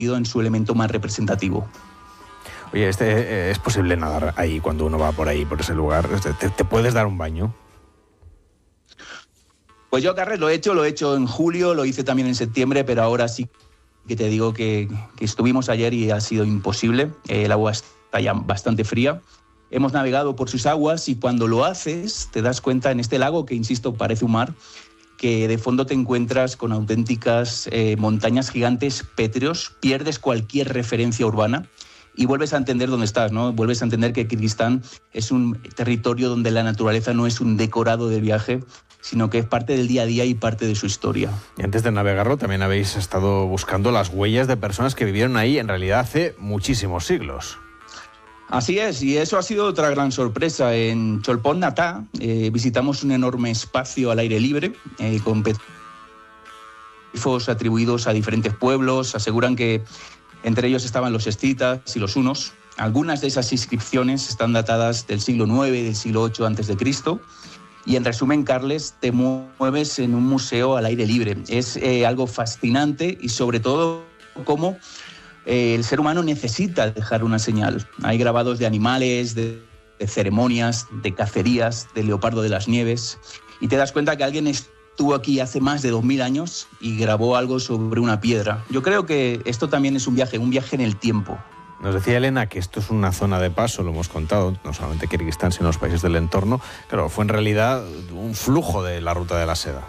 en su elemento más representativo. Oye, ¿es posible nadar ahí cuando uno va por ahí, por ese lugar? ¿Te puedes dar un baño? Pues yo, Carles, lo he hecho en julio, lo hice también en septiembre, pero ahora sí que te digo que estuvimos ayer y ha sido imposible. El agua está ya bastante fría. Hemos navegado por sus aguas y cuando lo haces te das cuenta en este lago, que insisto parece un mar, que de fondo te encuentras con auténticas montañas gigantes pétreos, pierdes cualquier referencia urbana y vuelves a entender dónde estás, ¿no? Vuelves a entender que Kirguistán es un territorio donde la naturaleza no es un decorado de viaje, sino que es parte del día a día y parte de su historia. Y antes de navegarlo también habéis estado buscando las huellas de personas que vivieron ahí en realidad hace muchísimos siglos. Así es, y eso ha sido otra gran sorpresa. En Cholpon Natá visitamos un enorme espacio al aire libre con petrólifos atribuidos a diferentes pueblos. Aseguran que entre ellos estaban los escitas y los hunos. Algunas de esas inscripciones están datadas del siglo IX, del siglo VIII a.C. Y en resumen, Carles, te mueves en un museo al aire libre. Es algo fascinante y sobre todo cómo el ser humano necesita dejar una señal. Hay grabados de animales, de ceremonias, de cacerías, de leopardo de las nieves. Y te das cuenta que alguien estuvo aquí hace más de 2000 años y grabó algo sobre una piedra. Yo creo que esto también es un viaje en el tiempo. Nos decía Elena que esto es una zona de paso, lo hemos contado, no solamente Kirguistán, sino los países del entorno. Claro, fue en realidad un flujo de la ruta de la seda.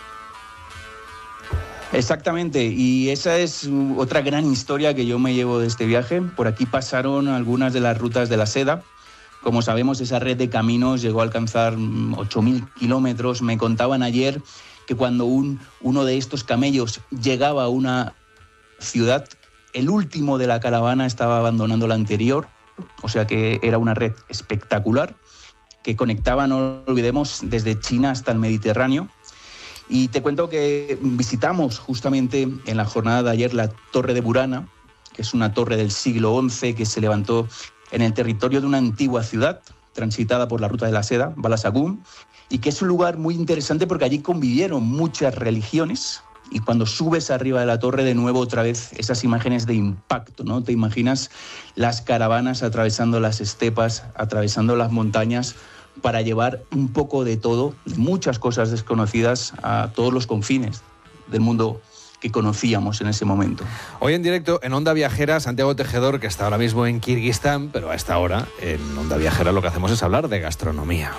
Exactamente, y esa es otra gran historia que yo me llevo de este viaje. Por aquí pasaron algunas de las rutas de la seda. Como sabemos, esa red de caminos llegó a alcanzar 8.000 kilómetros. Me contaban ayer que cuando uno de estos camellos llegaba a una ciudad, el último de la caravana estaba abandonando la anterior, o sea que era una red espectacular que conectaba, no olvidemos, desde China hasta el Mediterráneo. Y te cuento que visitamos justamente en la jornada de ayer la Torre de Burana, que es una torre del siglo XI que se levantó en el territorio de una antigua ciudad transitada por la ruta de la seda, Balasagún, y que es un lugar muy interesante porque allí convivieron muchas religiones. Y cuando subes arriba de la torre, de nuevo, otra vez, esas imágenes de impacto, ¿no? Te imaginas las caravanas atravesando las estepas, atravesando las montañas, para llevar un poco de todo, muchas cosas desconocidas, a todos los confines del mundo que conocíamos en ese momento. Hoy en directo en Onda Viajera, Santiago Tejedor, que está ahora mismo en Kirguistán, pero a esta hora en Onda Viajera lo que hacemos es hablar de gastronomía.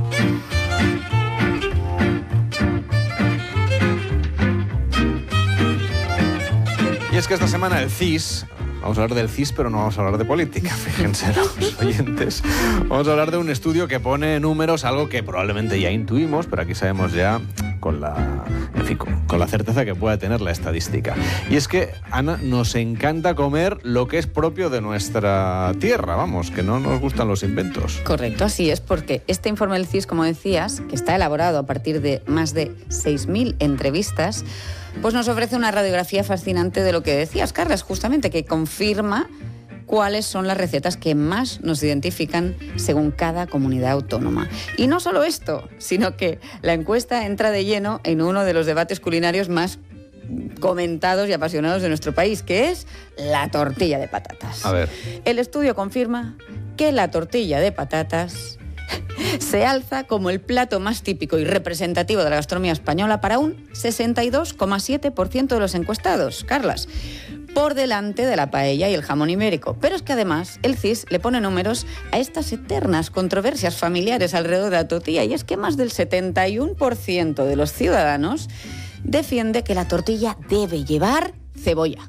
Y es que esta semana el CIS, vamos a hablar del CIS, pero no vamos a hablar de política, fíjense los oyentes. Vamos a hablar de un estudio que pone números, algo que probablemente ya intuimos, pero aquí sabemos ya con la certeza que pueda tener la estadística. Y es que, Ana, nos encanta comer lo que es propio de nuestra tierra, vamos, que no nos gustan los inventos. Correcto, así es, porque este informe del CIS, como decías, que está elaborado a partir de más de 6.000 entrevistas, pues nos ofrece una radiografía fascinante de lo que decías, Carles, justamente, que confirma cuáles son las recetas que más nos identifican según cada comunidad autónoma. Y no solo esto, sino que la encuesta entra de lleno en uno de los debates culinarios más comentados y apasionados de nuestro país, que es la tortilla de patatas. A ver. El estudio confirma que la tortilla de patatas se alza como el plato más típico y representativo de la gastronomía española para un 62,7% de los encuestados, Carlas, por delante de la paella y el jamón ibérico. Pero es que además el CIS le pone números a estas eternas controversias familiares alrededor de la tortilla, y es que más del 71% de los ciudadanos defiende que la tortilla debe llevar cebolla.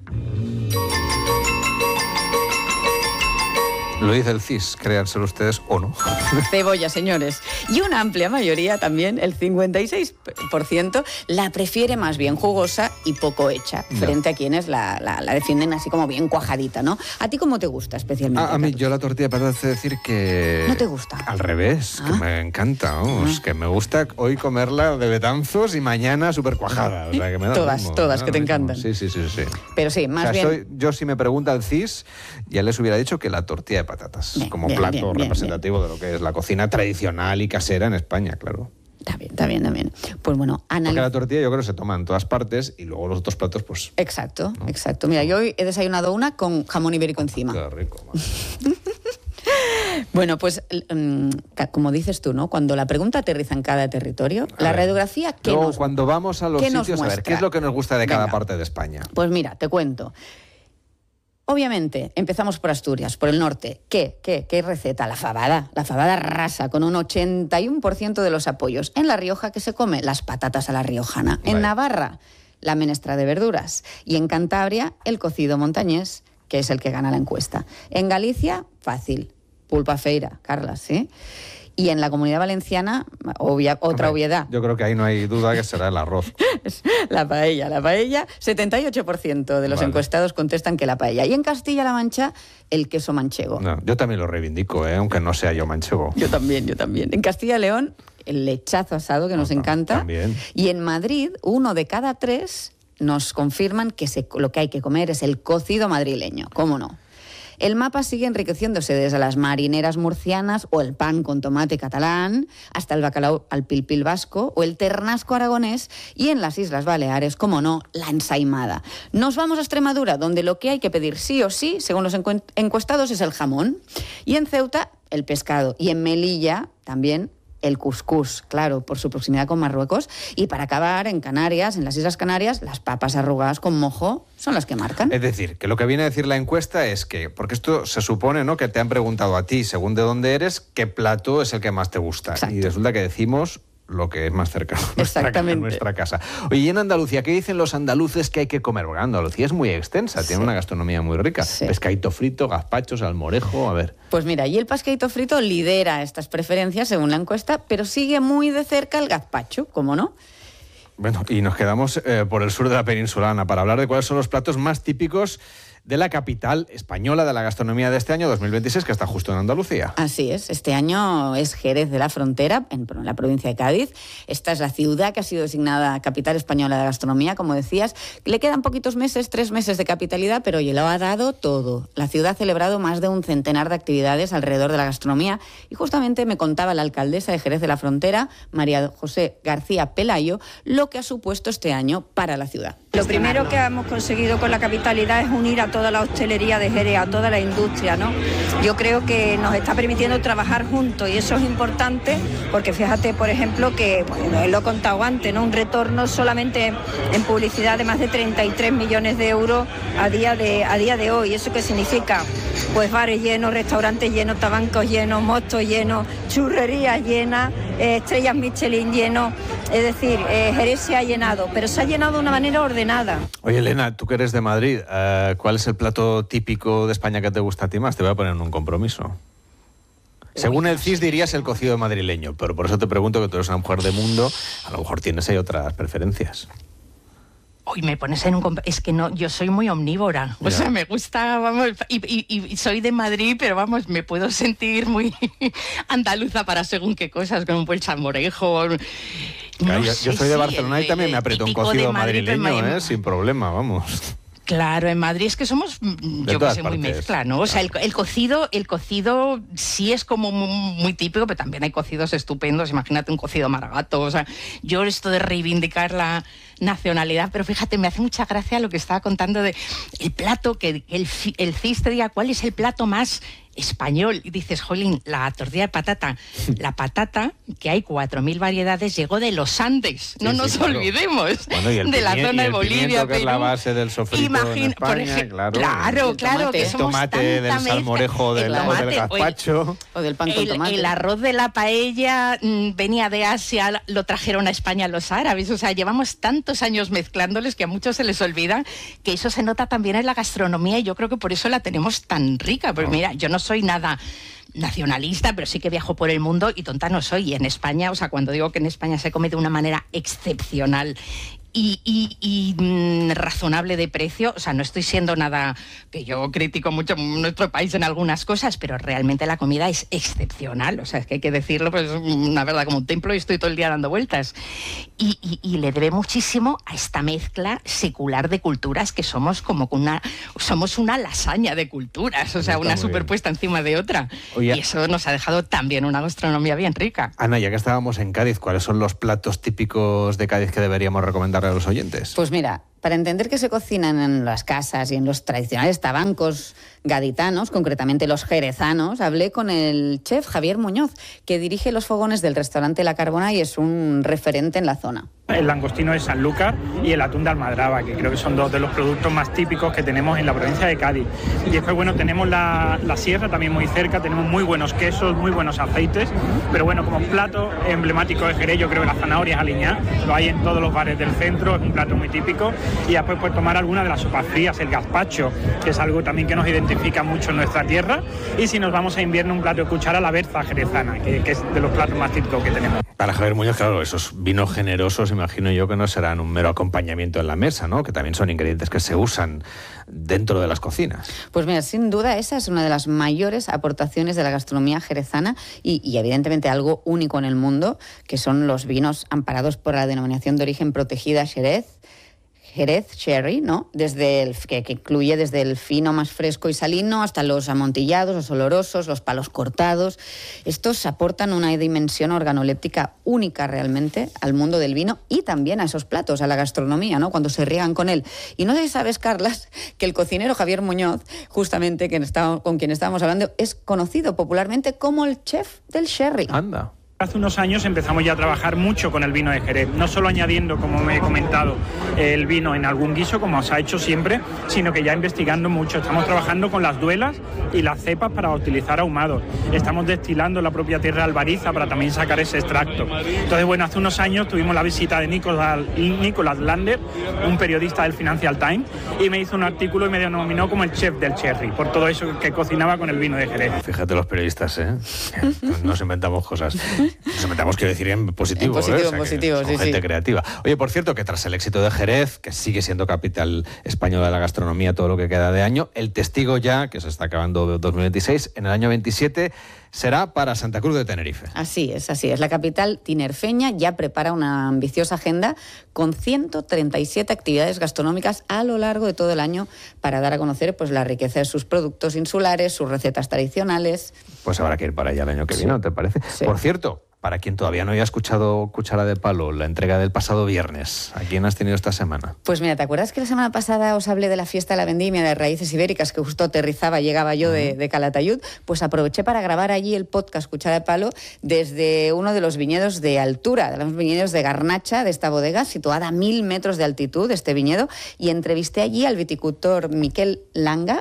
Lo dice el CIS, créanselo ustedes o no. Cebolla, señores. Y una amplia mayoría también, el 56%, la prefiere más bien jugosa y poco hecha, frente a quienes la defienden así como bien cuajadita, ¿no? ¿A ti cómo te gusta especialmente? A mí, yo la tortilla de patatas, es decir que... ¿No te gusta? Al revés, que me encanta, vamos, que me gusta hoy comerla de betanzos y mañana súper cuajada. O sea, que me da todas, que te encantan. Sí. Pero sí, más bien... Yo si me pregunta el CIS, ya les hubiera dicho que la tortilla de patatas, como plato representativo de lo que es la cocina tradicional y casera en España, claro. Está bien. Pues bueno, porque la tortilla yo creo que se toma en todas partes y luego los otros platos, pues... Exacto. Mira, yo hoy he desayunado una con jamón ibérico encima. Qué rico. Bueno, pues como dices tú, ¿no? Cuando la pregunta aterriza en cada territorio, la radiografía cuando vamos a los sitios, a ver, ¿qué es lo que nos gusta de cada parte de España? Pues mira, te cuento. Obviamente, empezamos por Asturias, por el norte. ¿Qué receta? La fabada arrasa con un 81% de los apoyos. En La Rioja, ¿qué se come? Las patatas a la riojana. En Navarra, la menestra de verduras. Y en Cantabria, el cocido montañés, que es el que gana la encuesta. En Galicia, fácil, pulpa feira, Carlas, ¿sí? Y en la Comunidad Valenciana, otra obviedad. Yo creo que ahí no hay duda que será el arroz. La paella, 78% de los encuestados contestan que la paella. Y en Castilla-La Mancha, el queso manchego. No, yo también lo reivindico, aunque no sea yo manchego. Yo también. En Castilla y León, el lechazo asado, que nos encanta. También. Y en Madrid, 1 de cada 3 nos confirman que lo que hay que comer es el cocido madrileño. ¿Cómo no? El mapa sigue enriqueciéndose desde las marineras murcianas o el pan con tomate catalán hasta el bacalao al pilpil vasco o el ternasco aragonés y en las Islas Baleares, como no, la ensaimada. Nos vamos a Extremadura, donde lo que hay que pedir sí o sí, según los encuestados, es el jamón. Y en Ceuta, el pescado. Y en Melilla, también el cuscús, claro, por su proximidad con Marruecos. Y para acabar, en Canarias, en las Islas Canarias, las papas arrugadas con mojo son las que marcan. Es decir, que lo que viene a decir la encuesta es que, porque esto se supone, ¿no?, que te han preguntado a ti, según de dónde eres, qué plato es el que más te gusta. Exacto. Y resulta que decimos lo que es más cercano a nuestra casa. Oye, y en Andalucía, ¿qué dicen los andaluces que hay que comer? Porque Andalucía es muy extensa, tiene una gastronomía muy rica. Sí. Pescadito frito, gazpacho, salmorejo, a ver. Pues mira, y el pescadito frito lidera estas preferencias según la encuesta, pero sigue muy de cerca el gazpacho, ¿cómo no? Bueno, y nos quedamos por el sur de la península, Ana, para hablar de cuáles son los platos más típicos de la capital española de la gastronomía de este año 2026, que está justo en Andalucía. Así es, este año es Jerez de la Frontera, en la provincia de Cádiz. Esta es la ciudad que ha sido designada capital española de gastronomía, como decías. Le quedan poquitos meses, 3 meses de capitalidad, pero oye, lo ha dado todo. La ciudad ha celebrado más de un centenar de actividades alrededor de la gastronomía y justamente me contaba la alcaldesa de Jerez de la Frontera, María José García Pelayo, lo que ha supuesto este año para la ciudad. Lo primero que hemos conseguido con la capitalidad es unir a toda la hostelería de Jerez, a toda la industria, ¿no? Yo creo que nos está permitiendo trabajar juntos y eso es importante porque fíjate, por ejemplo, que, bueno, lo he contado antes, ¿no?, un retorno solamente en publicidad de más de 33 millones de euros a día de hoy. ¿Eso qué significa? Pues bares llenos, restaurantes llenos, tabancos llenos, mostos llenos, churrerías llenas, estrellas Michelin llenos. Es decir, Jerez se ha llenado, pero se ha llenado de una manera ordenada. Oye, Elena, tú que eres de Madrid, ¿cuál es el plato típico de España que te gusta a ti más? Te voy a poner en un compromiso. Según el CIS dirías el cocido madrileño, pero por eso te pregunto, que tú eres una mujer de mundo, a lo mejor tienes ahí otras preferencias. Hoy me pones en un... Es que no, yo soy muy omnívora. O sea, me gusta, vamos, y soy de Madrid, pero vamos, me puedo sentir muy andaluza para según qué cosas, con un buen salmorejo. Claro, yo soy de Barcelona y también me aprieto un cocido madrileño, sin problema, vamos. Claro, en Madrid es que somos, yo que sé, muy mezcla, ¿no? O sea, el cocido sí es como muy típico, pero también hay cocidos estupendos. Imagínate un cocido maragato. O sea, yo esto de reivindicar la nacionalidad, pero fíjate, me hace mucha gracia lo que estaba contando de el plato, que el CIS te diga cuál es el plato más español. Y dices, jolín, la tortilla de patata. La patata, que hay 4.000 variedades, llegó de los Andes. No nos olvidemos. Bueno, de la zona de Bolivia, Perú. Que es la base del sofrito en España, claro, que somos tomate del salmorejo, del gazpacho. O del pan con tomate. El arroz de la paella venía de Asia, lo trajeron a España los árabes. O sea, llevamos tantos años mezclándoles que a muchos se les olvida que eso se nota también en la gastronomía y yo creo que por eso la tenemos tan rica. Porque mira, yo no soy nada nacionalista, pero sí que viajo por el mundo y tonta no soy. Y en España, o sea, cuando digo que en España se come de una manera excepcional y razonable de precio. O sea, no estoy siendo nada, que yo critico mucho nuestro país en algunas cosas, pero realmente la comida es excepcional. O sea, es que hay que decirlo, pues una verdad como un templo y estoy todo el día dando vueltas. Y le debe muchísimo a esta mezcla secular de culturas que somos somos una lasaña de culturas, o sea, una superpuesta encima de otra. Oye, y eso nos ha dejado también una gastronomía bien rica. Ana, ya que estábamos en Cádiz, ¿cuáles son los platos típicos de Cádiz que deberíamos recomendarle a los oyentes? Pues mira, para entender que se cocinan en las casas y en los tradicionales tabancos gaditanos, concretamente los jerezanos, hablé con el chef Javier Muñoz, que dirige los fogones del restaurante La Carbona y es un referente en la zona. El langostino de Sanlúcar y el atún de Almadraba, que creo que son dos de los productos más típicos que tenemos en la provincia de Cádiz. Y después, bueno, tenemos la sierra también muy cerca, tenemos muy buenos quesos, muy buenos aceites, pero bueno, como plato emblemático de Jerez, yo creo que las zanahorias aliñadas, lo hay en todos los bares del centro, es un plato muy típico. Y después pues tomar alguna de las sopas frías, el gazpacho, que es algo también que nos identifica mucho en nuestra tierra. Y si nos vamos a invierno, un plato de cuchara, la berza jerezana, que es de los platos más típicos que tenemos. Para Javier Muñoz, claro, esos vinos generosos, imagino yo que no serán un mero acompañamiento en la mesa, ¿no? Que también son ingredientes que se usan dentro de las cocinas. Pues mira, sin duda esa es una de las mayores aportaciones de la gastronomía jerezana y evidentemente algo único en el mundo, que son los vinos amparados por la denominación de origen protegida Jerez Sherry, ¿no? Que incluye desde el fino más fresco y salino hasta los amontillados, los olorosos, los palos cortados. Estos aportan una dimensión organoléptica única realmente al mundo del vino y también a esos platos, a la gastronomía, ¿no? Cuando se riegan con él. Y no sé si sabes, Carlas, que el cocinero Javier Muñoz, justamente con quien estábamos hablando, es conocido popularmente como el chef del sherry. Anda. Hace unos años empezamos ya a trabajar mucho con el vino de Jerez, no solo añadiendo, como me he comentado, el vino en algún guiso, como se ha hecho siempre, sino que ya investigando mucho. Estamos trabajando con las duelas y las cepas para utilizar ahumados. Estamos destilando la propia tierra de Albariza para también sacar ese extracto. Entonces, bueno, hace unos años tuvimos la visita de Nicolás Lander, un periodista del Financial Times, y me hizo un artículo y me denominó como el chef del sherry, por todo eso que cocinaba con el vino de Jerez. Fíjate los periodistas, ¿eh? Nos inventamos cosas. Nos inventamos, quiero decir, en positivo. En positivo, sí, gente creativa. Oye, por cierto, que tras el éxito de Jerez, que sigue siendo capital española de la gastronomía todo lo que queda de año, el testigo ya, que se está acabando 2026, en el año 27 será para Santa Cruz de Tenerife. Así es. La capital tinerfeña ya prepara una ambiciosa agenda con 137 actividades gastronómicas a lo largo de todo el año para dar a conocer pues la riqueza de sus productos insulares, sus recetas tradicionales. Pues habrá que ir para allá el año que viene, ¿no te parece? Sí. Por cierto, para quien todavía no haya escuchado Cuchara de Palo, la entrega del pasado viernes, ¿a quién has tenido esta semana? Pues mira, ¿te acuerdas que la semana pasada os hablé de la fiesta de la vendimia de raíces ibéricas que justo llegaba yo de Calatayud? Pues aproveché para grabar allí el podcast Cuchara de Palo desde uno de los viñedos de altura, de los viñedos de Garnacha, de esta bodega, situada a 1000 metros de altitud, este viñedo, y entrevisté allí al viticultor Miguel Langa,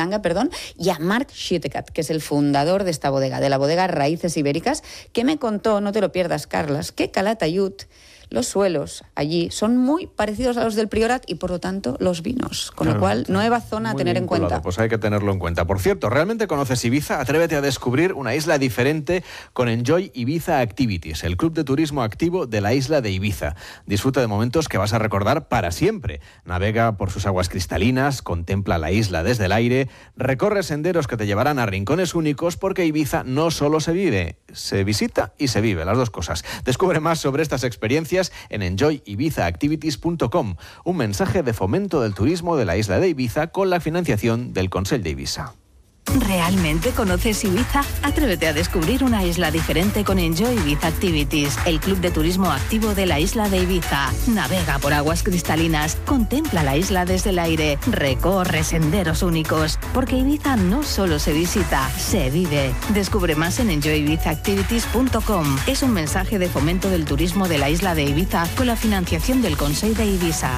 y a Marc Schietekat, que es el fundador de esta bodega, de la bodega Raíces Ibéricas, que me contó, no te lo pierdas, Carlas, que Calatayud, los suelos allí son muy parecidos a los del Priorat y por lo tanto los vinos, con lo cual nueva zona a tener en cuenta. Pues hay que tenerlo en cuenta. Por cierto, ¿realmente conoces Ibiza? Atrévete a descubrir una isla diferente con Enjoy Ibiza Activities, el club de turismo activo de la isla de Ibiza. Disfruta de momentos que vas a recordar para siempre. Navega por sus aguas cristalinas, contempla la isla desde el aire, recorre senderos que te llevarán a rincones únicos, porque Ibiza no solo se vive, se visita y se vive, las dos cosas. Descubre más sobre estas experiencias en enjoyibizaactivities.com, un mensaje de fomento del turismo de la isla de Ibiza con la financiación del Consell de Ibiza. ¿Realmente conoces Ibiza? Atrévete a descubrir una isla diferente con Enjoy Ibiza Activities, el club de turismo activo de la isla de Ibiza. Navega por aguas cristalinas, contempla la isla desde el aire, recorre senderos únicos, porque Ibiza no solo se visita, se vive. Descubre más en enjoyibizaactivities.com. Es un mensaje de fomento del turismo de la isla de Ibiza con la financiación del Consell de Ibiza.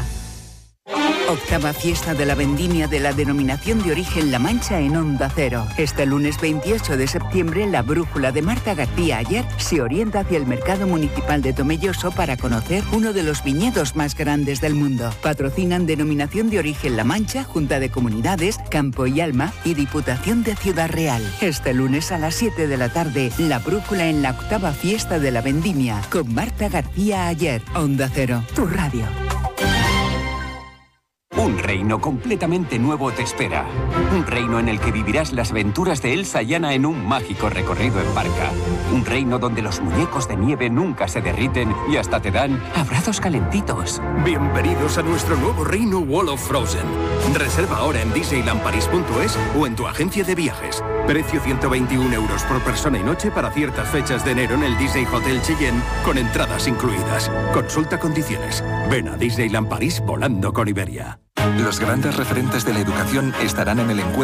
Octava fiesta de la vendimia de la denominación de origen La Mancha en Onda Cero. Este lunes 28 de septiembre, la brújula de Marta García Ayer se orienta hacia el mercado municipal de Tomelloso para conocer uno de los viñedos más grandes del mundo. Patrocinan denominación de origen La Mancha, Junta de Comunidades, Campo y Alma y Diputación de Ciudad Real. Este lunes a las 7 de la tarde, la brújula en la octava fiesta de la vendimia con Marta García Ayer. Onda Cero, tu radio. reino completamente nuevo te espera. Un reino en el que vivirás las aventuras de Elsa y Anna en un mágico recorrido en barca. Un reino donde los muñecos de nieve nunca se derriten y hasta te dan abrazos calentitos. Bienvenidos a nuestro nuevo reino Wall of Frozen. Reserva ahora en disneylandparis.es o en tu agencia de viajes. Precio 121 euros por persona y noche para ciertas fechas de enero en el Disney Hotel Cheyenne, con entradas incluidas. Consulta condiciones. Ven a Disneyland París volando con Iberia. Los grandes referentes de la educación estarán en el encuentro